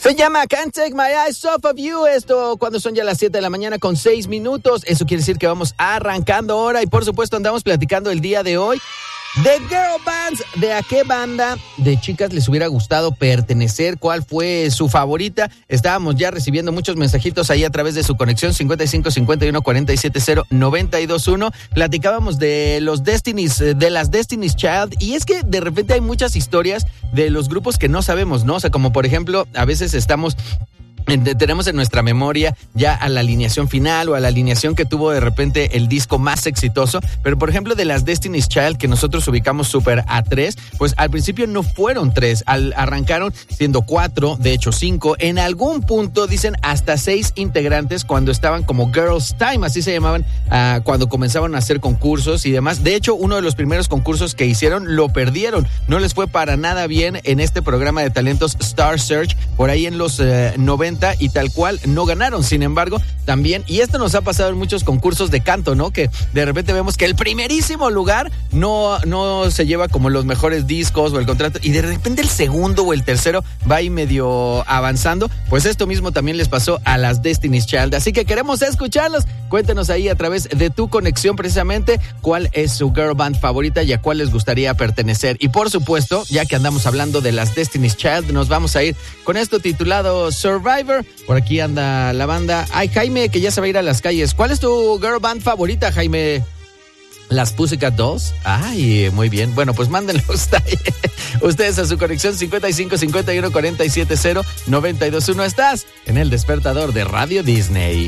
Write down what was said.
Se llama Can't Take My Eyes Off of You. Esto cuando son ya las 7 de la mañana con 6 minutos. Eso quiere decir que vamos arrancando ahora. Y por supuesto andamos platicando el día de hoy de girl bands, de a qué banda de chicas les hubiera gustado pertenecer, cuál fue su favorita. Estábamos ya recibiendo muchos mensajitos ahí a través de su conexión 55 51 47 0 92 1. Platicábamos de los Destiny's, de las Destiny's Child, y es que de repente hay muchas historias de los grupos que no sabemos, ¿no? O sea, como por ejemplo, a veces tenemos en nuestra memoria ya a la alineación final o a la alineación que tuvo de repente el disco más exitoso, pero por ejemplo de las Destiny's Child que nosotros ubicamos súper a 3, pues al principio no fueron 3, arrancaron siendo 4, de hecho 5, en algún punto dicen hasta 6 integrantes cuando estaban como Girls Time, así se llamaban cuando comenzaban a hacer concursos y demás. De hecho, uno de los primeros concursos que hicieron lo perdieron, no les fue para nada bien en este programa de talentos Star Search, por ahí en los 90, y tal cual no ganaron. Sin embargo, también, y esto nos ha pasado en muchos concursos de canto, ¿no? Que de repente vemos que el primerísimo lugar no se lleva como los mejores discos o el contrato, y de repente el segundo o el tercero va ahí medio avanzando. Pues esto mismo también les pasó a las Destiny's Child, así que queremos escucharlos. Cuéntenos ahí a través de tu conexión precisamente cuál es su girl band favorita y a cuál les gustaría pertenecer. Y por supuesto, ya que andamos hablando de las Destiny's Child, nos vamos a ir con esto titulado Survivor. Por aquí anda la banda. Ay, Jaime, que ya se va a ir a las calles. ¿Cuál es tu girl band favorita, Jaime? Las Pussycat Dolls. Ay, muy bien. Bueno, pues mándenlo ustedes a su conexión 55 51 47 0 92 1. Estás en el despertador de Radio Disney.